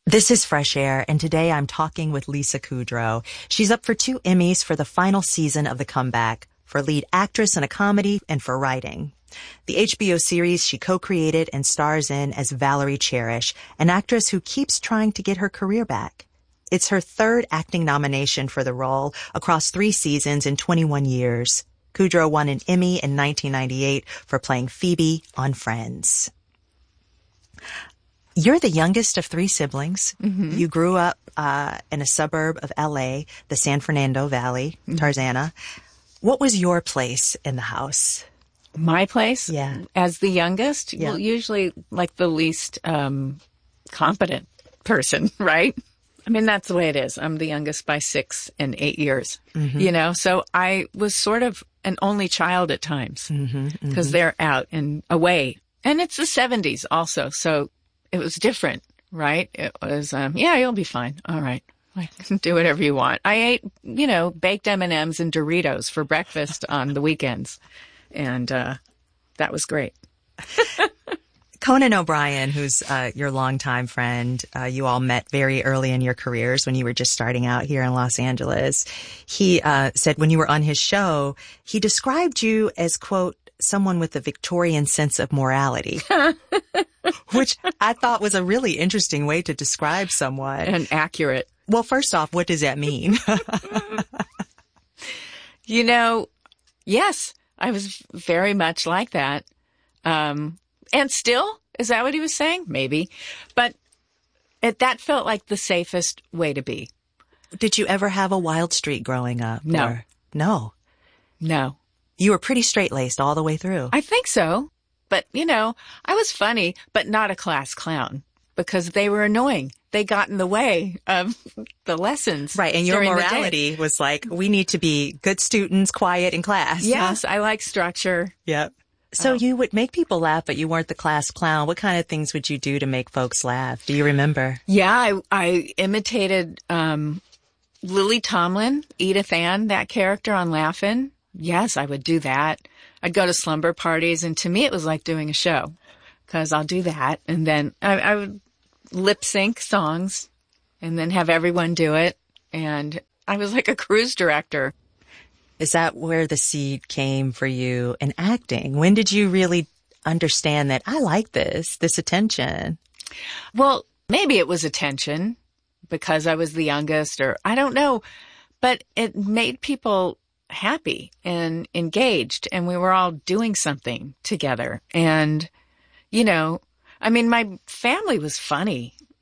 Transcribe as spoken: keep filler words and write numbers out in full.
This is Fresh Air, and today I'm talking with Lisa Kudrow. She's up for two Emmys for the final season of The Comeback, for lead actress in a comedy and for writing. The H B O series she co-created and stars in as Valerie Cherish, an actress who keeps trying to get her career back. It's her third acting nomination for the role across three seasons in twenty-one years. Kudrow won an Emmy in nineteen ninety-eight for playing Phoebe on Friends. You're the youngest of three siblings. Mm-hmm. You grew up uh, in a suburb of L A, the San Fernando Valley, mm-hmm. Tarzana. What was your place in the house? My place? Yeah. As the youngest? Yeah. Well, usually like the least um, competent person, right? I mean, that's the way it is. I'm the youngest by six and eight years, mm-hmm. you know? So I was sort of an only child at times because mm-hmm, mm-hmm. they're out and away. And it's the seventies also, so it was different, right? It was, um, yeah, you'll be fine. All right. I can do whatever you want. I ate, you know, baked M and M's and Doritos for breakfast on the weekends. And uh, that was great. Conan O'Brien, who's uh, your longtime friend, uh, you all met very early in your careers when you were just starting out here in Los Angeles. He uh, said when you were on his show, he described you as, quote, someone with a Victorian sense of morality, which I thought was a really interesting way to describe someone. And accurate. Well, first off, what does that mean? You know, yes, I was very much like that. Um, and still, is that what he was saying? Maybe. But it, that felt like the safest way to be. Did you ever have a wild streak growing up? No. Or? No. No. You were pretty straight-laced all the way through. I think so. But, you know, I was funny, but not a class clown because they were annoying. They got in the way of the lessons. Right, and your morality was like, we need to be good students, quiet in class. Yes, huh? I like structure. Yep. So oh. You would make people laugh, but you weren't the class clown. What kind of things would you do to make folks laugh? Do you remember? Yeah, I, I imitated um, Lily Tomlin, Edith Ann, that character on Laugh-In. Yes, I would do that. I'd go to slumber parties, and to me it was like doing a show because I'll do that. And then I, I would lip sync songs and then have everyone do it. And I was like a cruise director. Is that where the seed came for you in acting? When did you really understand that I like this, this attention? Well, maybe it was attention because I was the youngest or I don't know, but it made people happy and engaged and we were all doing something together. And, you know, I mean, my family was funny.